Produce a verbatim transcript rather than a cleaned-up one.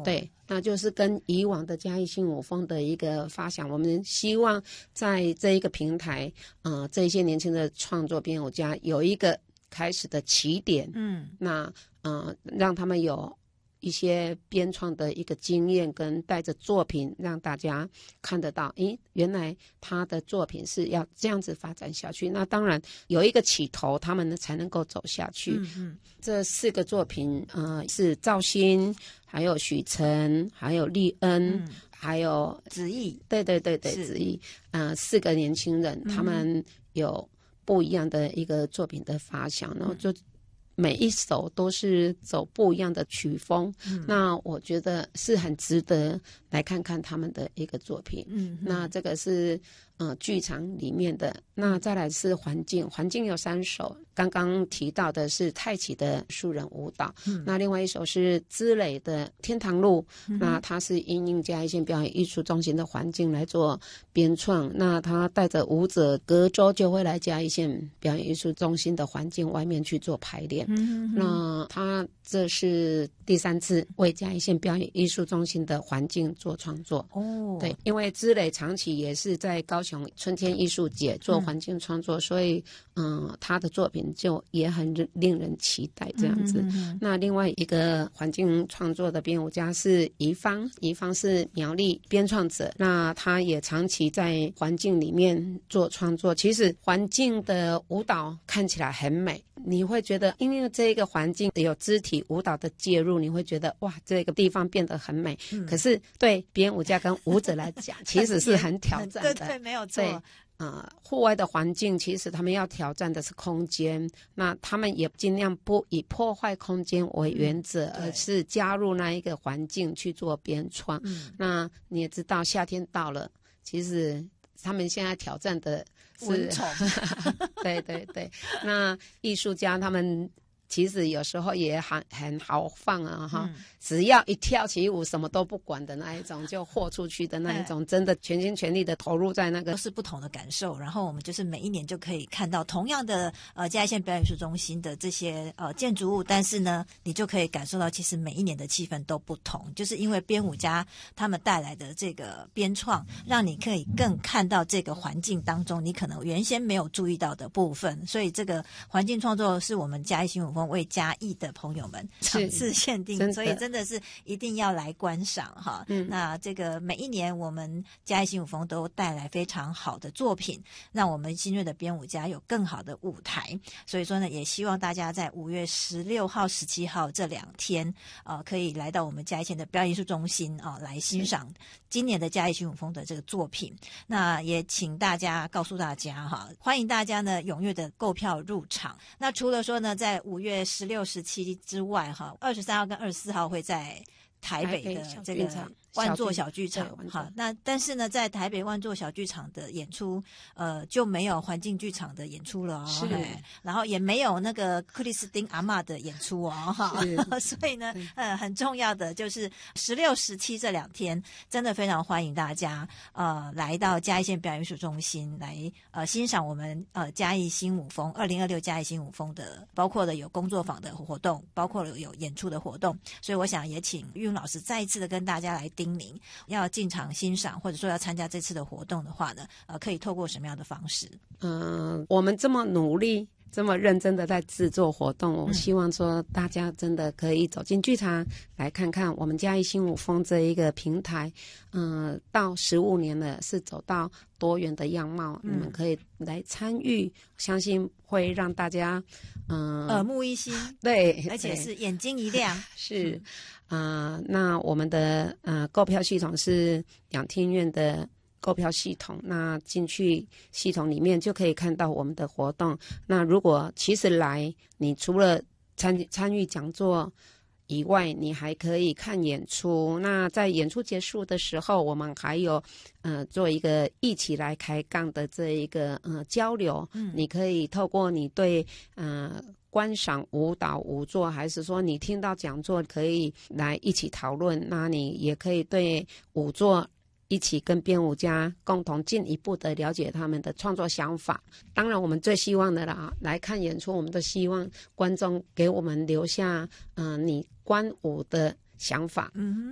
对，那就是跟以往的嘉义新舞风的一个发想，我们希望在这一个平台，呃，这一些年轻的创作编舞家有一个开始的起点，嗯，那呃，让他们有一些编创的一个经验，跟带着作品让大家看得到，诶，原来他的作品是要这样子发展下去。那当然有一个起头，他们才能够走下去。嗯嗯，这四个作品，呃，是赵鑫，还有许晨，还有丽恩，嗯、还有子毅。 对对对对，子毅，呃，四个年轻人，他们有不一样的一个作品的发想，然后就。每一首都是走不一样的曲风，嗯、那我觉得是很值得来看看他们的一个作品。嗯，那这个是呃剧场里面的，那再来是环境，环境有三首，刚刚提到的是太极的素人舞蹈，嗯、那另外一首是资磊的天堂路，嗯、那它是因应嘉义县表演艺术中心的环境来做编创，那他带着舞者隔周就会来嘉义县表演艺术中心的环境外面去做排练。嗯、那他这是第三次为嘉义县表演艺术中心的环境做创作。哦，对，因为资磊长期也是在高雄春天艺术节做环境创作，嗯、所以嗯，他的作品就也很令人期待这样子。嗯、哼哼那另外一个环境创作的编舞家是宜芳，宜芳是苗栗编创者，那他也长期在环境里面做创作。其实环境的舞蹈看起来很美，你会觉得因为这个环境有肢体舞蹈的介入，你会觉得哇，这个地方变得很美。嗯、可是对编舞家跟舞者来讲，其实是很挑战的。 对对，没有错。 对，呃，户外的环境其实他们要挑战的是空间，那他们也尽量不以破坏空间为原则，嗯、而是加入那一个环境去做编创。嗯、那你也知道，夏天到了，其实他们现在挑战的是蚊虫。 对对对，那艺术家他们其实有时候也很很豪放啊哈、嗯，只要一跳起舞什么都不管的那一种，就豁出去的那一种，真的全心全力的投入在那个， 都是不同的感受。然后我们就是每一年就可以看到同样的呃嘉义县表演艺术中心的这些呃建筑物，但是呢，你就可以感受到其实每一年的气氛都不同，就是因为编舞家他们带来的这个编创，让你可以更看到这个环境当中你可能原先没有注意到的部分。所以这个环境创作是我们嘉义新舞为嘉义的朋友们场次限定，所以真的是一定要来观赏哈。嗯、那这个每一年我们嘉义新舞风都带来非常好的作品，让我们新锐的编舞家有更好的舞台。所以说呢，也希望大家在五月十六号、十七号这两天，呃，可以来到我们嘉义县的表演艺术中心啊、呃，来欣赏今年的嘉义新舞风的这个作品。那也请大家告诉大家哈，欢迎大家呢踊跃的购票入场。那除了说呢，在五月十六、十七之外，哈，二十三号跟二十四号会在台北的这个万座小剧场，好，那但是呢，在台北万座小剧场的演出，呃，就没有环境剧场的演出了哦，是，然后也没有那个克里斯汀阿嬷的演出哦，哈，所以呢，呃，很重要的就是十六、十七这两天，真的非常欢迎大家，呃，来到嘉义县表演艺术中心来，呃，欣赏我们呃嘉义新舞风二零二六嘉义新舞风的，包括了有工作坊的活动，包括了有演出的活动，所以我想也请玉云老师再一次的跟大家来叮咛，要进场欣赏或者说要参加这次的活动的话呢，呃，可以透过什么样的方式？ 嗯、呃，我们这么努力这么认真的在制作活动，我希望说大家真的可以走进剧场来看看我们嘉义新舞风这一个平台，嗯、呃，到十五年了，是走到多元的样貌，嗯、你们可以来参与，相信会让大家嗯、 呃、耳目一新， 对， 而且是眼睛一亮， 是啊、呃，那我们的呃购票系统是两厅院的购票系统，那进去系统里面就可以看到我们的活动。那如果其实来，你除了参参与讲座以外，你还可以看演出。那在演出结束的时候，我们还有呃做一个一起来开杠的这一个呃交流。嗯，你可以透过你对呃观赏舞蹈舞作，还是说你听到讲座，可以来一起讨论。那你也可以对舞作一起跟编舞家共同进一步的了解他们的创作想法。当然我们最希望的啦，来看演出，我们都希望观众给我们留下嗯、呃、你观舞的想法。嗯。